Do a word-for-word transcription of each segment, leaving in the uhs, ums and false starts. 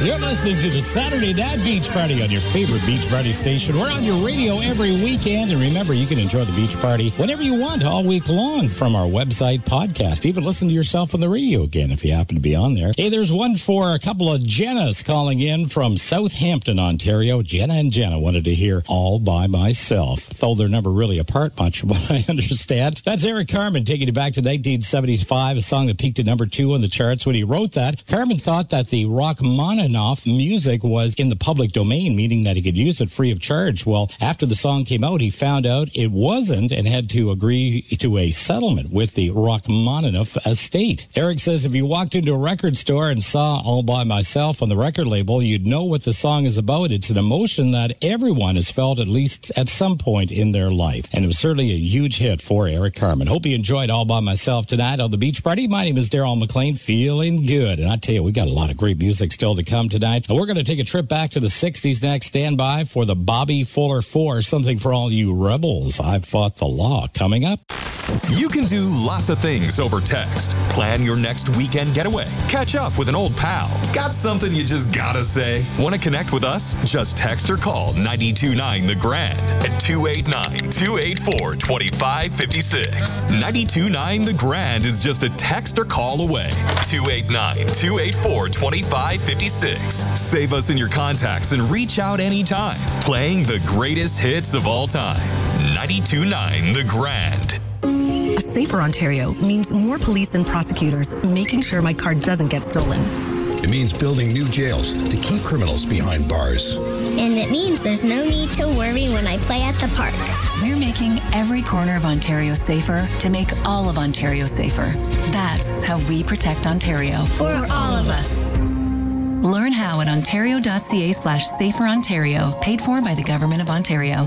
You're listening to the Saturday Night Beach Party on your favorite beach party station. We're on your radio every weekend. And remember, you can enjoy the beach party whenever you want all week long from our website podcast. Even listen to yourself on the radio again if you happen to be on there. Hey, there's one for a couple of Jennas calling in from Southampton, Ontario. Jenna and Jenna wanted to hear All By Myself. Though they're never really apart much, from what I understand. That's Eric Carmen taking you back to nineteen seventy-five, a song that peaked at number two on the charts. When he wrote that, Carmen thought that the Rachmaninoff music was in the public domain, meaning that he could use it free of charge. Well, after the song came out, he found out it wasn't and had to agree to a settlement with the Rachmaninoff estate. Eric says if you walked into a record store and saw All By Myself on the record label, you'd know what the song is about. It's an emotion that everyone has felt at least at some point in their life. And it was certainly a huge hit for Eric Carmen. Hope you enjoyed All By Myself tonight on the Beach Party. My name is Daryl McLean, feeling good. And I tell you, we got a lot of great music still to come tonight. And we're going to take a trip back to the sixties next. Stand by for the Bobby Fuller Four, something for all you rebels. I've fought the law coming up. You can do lots of things over text. Plan your next weekend getaway. Catch up with an old pal. Got something you just gotta say? Want to connect with us? Just text or call nine two nine The Grand at two eight nine, two eight four, two five five six. nine two nine The Grand is just a text or call away. two eight nine, two eight four, two five five six. Save us in your contacts and reach out anytime. Playing the greatest hits of all time. nine two nine The Grand. A safer Ontario means more police and prosecutors making sure my car doesn't get stolen. It means building new jails to keep criminals behind bars. And it means there's no need to worry when I play at the park. We're making every corner of Ontario safer to make all of Ontario safer. That's how we protect Ontario. For, For all of us. Learn how at ontario.ca slash safer Ontario, paid for by the Government of Ontario.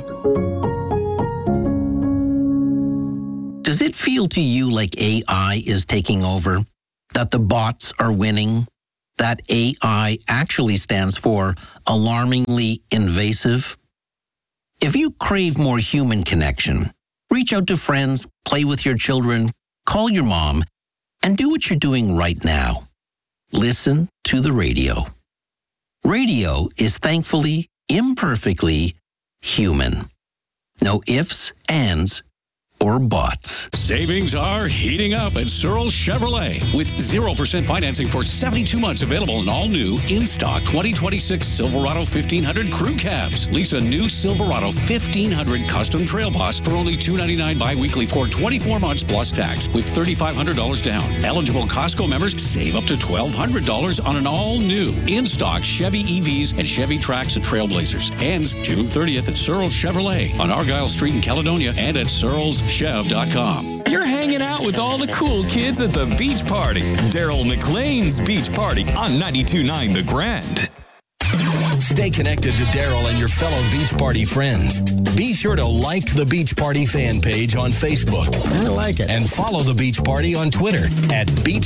Does it feel to you like A I is taking over? That the bots are winning? That A I actually stands for alarmingly invasive? If you crave more human connection, reach out to friends, play with your children, call your mom, and do what you're doing right now. Listen to the radio. Radio is thankfully, imperfectly human. No ifs, ands, or bots. Savings are heating up at Searles Chevrolet with zero percent financing for seventy-two months available in all new in-stock twenty twenty-six Silverado fifteen hundred crew cabs. Lease a new Silverado fifteen hundred custom trail boss for only two hundred ninety-nine dollars bi-weekly for twenty-four months plus tax with three thousand five hundred dollars down. Eligible Costco members save up to twelve hundred dollars on an all-new in-stock Chevy E Vs and Chevy Trax and Trailblazers. Ends June thirtieth at Searles Chevrolet on Argyle Street in Caledonia and at searles chev dot com. You're hanging out with all the cool kids at the Beach Party. Daryl McLean's Beach Party on ninety-two point nine The Grand. Stay connected to Daryl and your fellow Beach Party friends. Be sure to like the Beach Party fan page on Facebook. I like it. And follow the Beach Party on Twitter at Beach